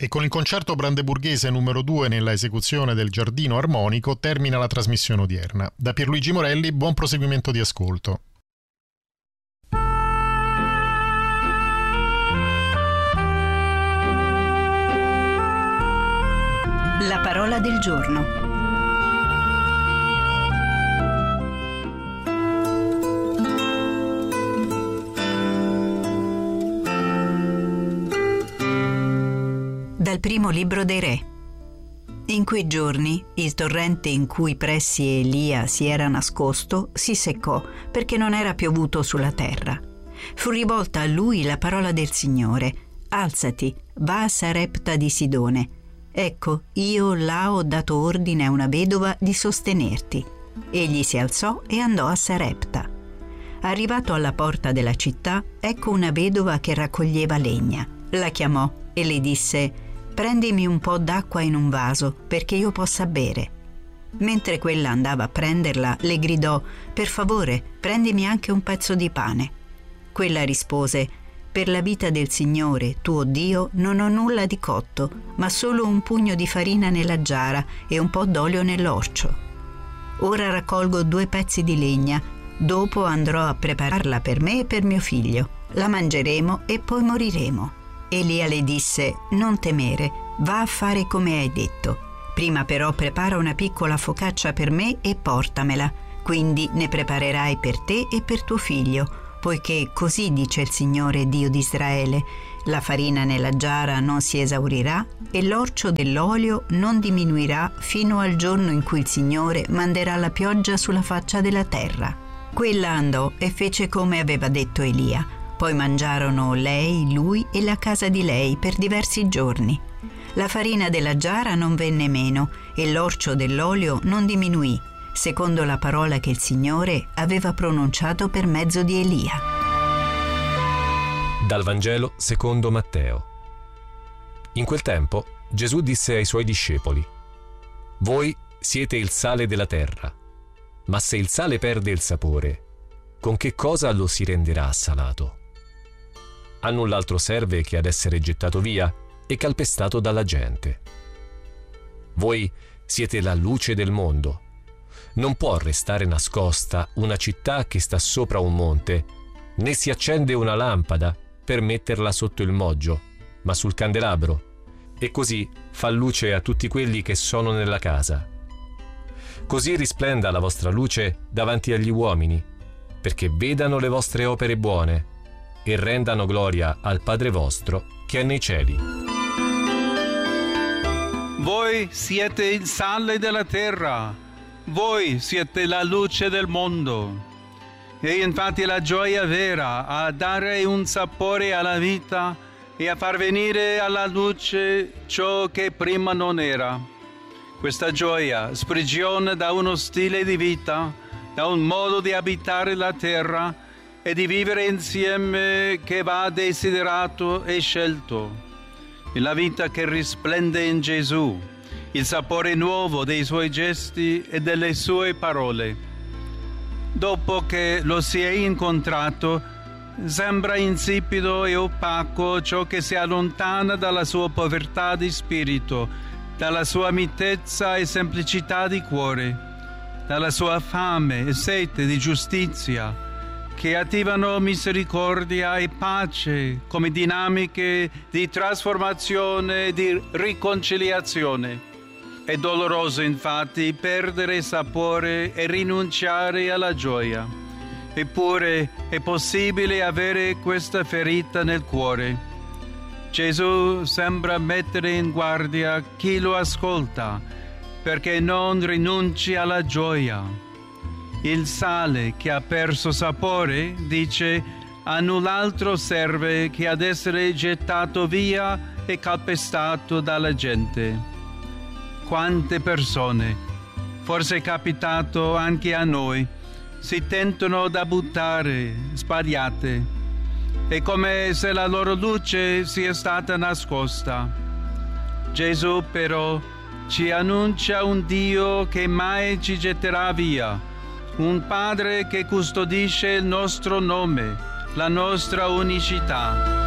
E con il concerto brandeburghese numero 2 nella esecuzione del Giardino Armonico termina la trasmissione odierna. Da Pierluigi Morelli, buon proseguimento di ascolto. La parola del giorno. Dal primo libro dei Re. In quei giorni il torrente in cui pressi Elia si era nascosto si seccò perché non era piovuto sulla terra. Fu rivolta a lui la parola del Signore: alzati, va a Sarepta di Sidone. Ecco, io là ho dato ordine a una vedova di sostenerti. Egli si alzò e andò a Sarepta. Arrivato alla porta della città, ecco una vedova che raccoglieva legna. La chiamò e le disse: prendimi un po' d'acqua in un vaso perché io possa bere. Mentre quella andava a prenderla, le gridò: per favore, prendimi anche un pezzo di pane. Quella rispose: per la vita del Signore, tuo Dio, non ho nulla di cotto, ma solo un pugno di farina nella giara e un po' d'olio nell'orcio. Ora raccolgo 2 pezzi di legna, dopo andrò a prepararla per me e per mio figlio. La mangeremo e poi moriremo. Elia le disse: non temere, va a fare come hai detto. Prima però prepara una piccola focaccia per me e portamela, quindi ne preparerai per te e per tuo figlio, poiché così dice il Signore Dio di Israele: la farina nella giara non si esaurirà e l'orcio dell'olio non diminuirà fino al giorno in cui il Signore manderà la pioggia sulla faccia della terra. Quella andò e fece come aveva detto Elia. Poi mangiarono lei, lui e la casa di lei per diversi giorni. La farina della giara non venne meno e l'orcio dell'olio non diminuì, secondo la parola che il Signore aveva pronunciato per mezzo di Elia. Dal Vangelo secondo Matteo. In quel tempo Gesù disse ai suoi discepoli: voi siete il sale della terra, ma se il sale perde il sapore, con che cosa lo si renderà salato? A null'altro serve che ad essere gettato via e calpestato dalla gente. Voi siete la luce del mondo. Non può restare nascosta una città che sta sopra un monte, né si accende una lampada per metterla sotto il moggio, ma sul candelabro, e così fa luce a tutti quelli che sono nella casa. Così risplenda la vostra luce davanti agli uomini, perché vedano le vostre opere buone e rendano gloria al Padre vostro che è nei cieli. Voi siete il sale della terra, voi siete la luce del mondo. E infatti la gioia vera a dare un sapore alla vita e a far venire alla luce ciò che prima non era. Questa gioia sprigiona da uno stile di vita, da un modo di abitare la terra e di vivere insieme che va desiderato e scelto. La vita che risplende in Gesù, il sapore nuovo dei suoi gesti e delle sue parole. Dopo che lo si è incontrato, sembra insipido e opaco ciò che si allontana dalla sua povertà di spirito, dalla sua mitezza e semplicità di cuore, dalla sua fame e sete di giustizia, che attivano misericordia e pace come dinamiche di trasformazione e di riconciliazione. È doloroso infatti perdere sapore e rinunciare alla gioia. Eppure è possibile avere questa ferita nel cuore. Gesù sembra mettere in guardia chi lo ascolta perché non rinunci alla gioia. Il sale che ha perso sapore, dice, a null'altro serve che ad essere gettato via e calpestato dalla gente. Quante persone, forse è capitato anche a noi, si tentano da buttare, sbagliate. È come se la loro luce sia stata nascosta. Gesù però ci annuncia un Dio che mai ci getterà via, un Padre che custodisce il nostro nome, la nostra unicità.